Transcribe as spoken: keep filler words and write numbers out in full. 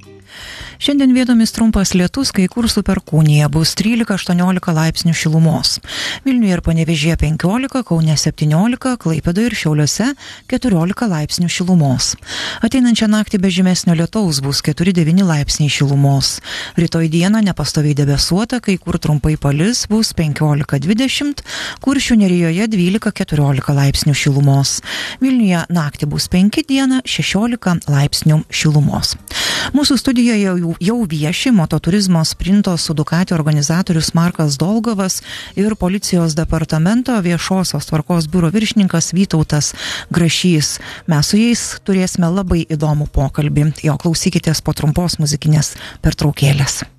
Šiandien vietomis trumpas lietus, kai kur su perkūnija, bus trylika aštuoniolika laipsnių šilumos. Vilniuje ir Panevėžyje penkiolika, Kaune septyniolika, Klaipėdoje ir Šiauliuose keturiolika laipsnių šilumos. Ateinančią naktį be žymesnio lietaus bus keturi devyni laipsniai šilumos. Rytoj dieną nepastoviai debesuota, kai kur trumpai palis, bus penkiolika dvidešimt, Kuršių Nerijoje dvylika keturiolika laipsnių šilumos. Vilniuje naktį bus penki, dieną šešiolika laipsnių šilumos. Mūsų studijoje jau, jau vieši mototurizmo Sprinto su Ducati organizatorius Markas Dolgovas ir policijos departamento viešosios tvarkos biuro viršininkas Vytautas Grašys. Mes su jais turėsime labai įdomų pokalbį. Jo klausykitės po trumpos muzikinės pertraukėlės.